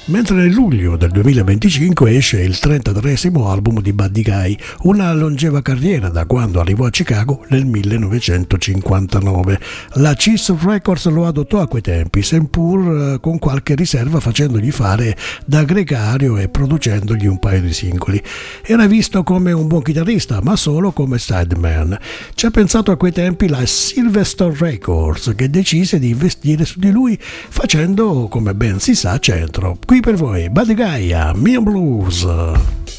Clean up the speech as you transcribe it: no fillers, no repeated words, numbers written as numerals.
Mentre nel luglio del 2025 esce il 33esimo album di Buddy Guy, una longeva carriera da quando arrivò a Chicago nel 1959. La Cheese Records lo adottò a quei tempi, seppur con qualche riserva, facendogli fare da gregario e producendogli un paio di singoli. Era visto come un buon chitarrista, ma solo come sideman. Ci ha pensato a quei tempi la Sylvester Records, che decise di investire su di lui, facendo, come ben si sa, centro. Qui per voi Buddy Guy a Mean Blues.